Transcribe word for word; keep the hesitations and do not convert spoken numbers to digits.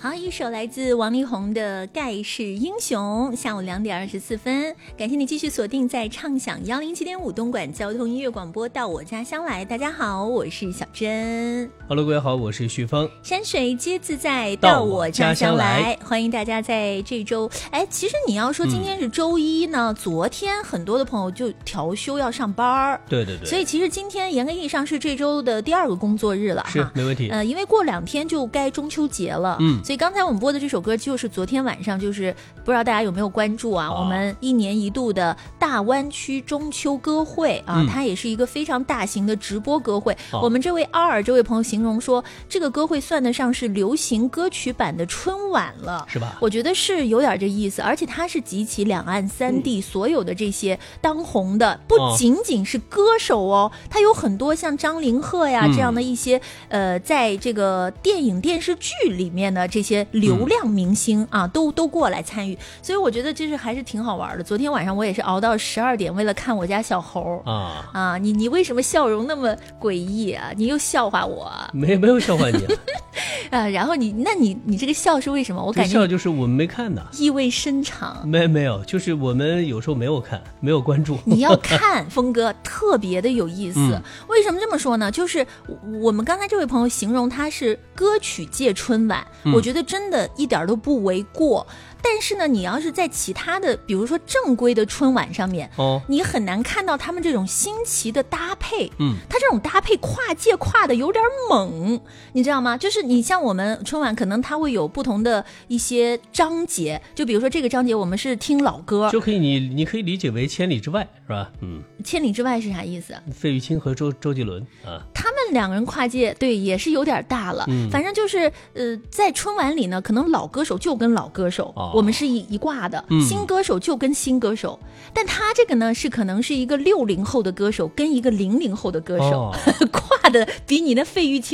好，一首来自王力宏的《盖世英雄》，下午两点二十四分，感谢你继续锁定在畅享幺零七点五东莞交通音乐广播，到我家乡来。大家好，我是小珍。 Hello， 各位好，我是旭峰。 山水皆自在，到我家乡来。欢迎大家在这周，哎，其实你要说今天是周一呢，嗯、昨天很多的朋友就调休要上班， 对对对， 所以其实今天严格意义上是这周的第二个工作日了， 是没问题。 呃，因为过两天就该中秋节了，嗯。所以刚才我们播的这首歌就是昨天晚上，就是不知道大家有没有关注啊、哦、我们一年一度的大湾区中秋歌会啊、嗯、它也是一个非常大型的直播歌会、哦、我们这位奥尔这位朋友形容说这个歌会算得上是流行歌曲版的春晚了， 是吧？ 我觉得是有点这意思，而且它是集齐两岸三地所有的这些当红的、嗯、不仅仅是歌手哦，它有很多像张凌赫呀、嗯、这样的一些呃，在这个电影电视剧里面的这些流量明星、嗯、啊，都都过来参与，所以我觉得这是还是挺好玩的。昨天晚上我也是熬到十二点，为了看我家小猴啊啊！你你为什么笑容那么诡异啊？你又笑话我、啊？ 没没有笑话你啊！ 啊然后你那你你这个笑是为什么？我感觉笑就是我们没看的， 意味深长。 没没有，就是我们有时候没有看，没有关注。 你要看，峰哥特别的有意思、嗯。为什么这么说呢？就是我们刚才这位朋友形容它是歌曲界春晚、嗯，我觉得真的一点都不为过。但是呢，你要是在其他的比如说正规的春晚上面、哦、你很难看到他们这种新奇的搭配。嗯，他这种搭配跨界跨的有点猛，你知道吗？就是你像我们春晚可能它会有不同的一些章节，就比如说这个章节我们是听老歌， 就可以你你可以理解为千里之外，是吧？嗯， 千里之外是啥意思？ 费玉清和周周杰伦啊， 他们两个人跨界，对，也是有点大了。嗯，反正就是呃，在春晚里呢，可能老歌手就跟老歌手。哦，我们是一一挂的、嗯、新歌手就跟新歌手，但他这个呢是可能是一个六零后的歌手跟一个零零后的歌手、哦、跨的比你的费玉清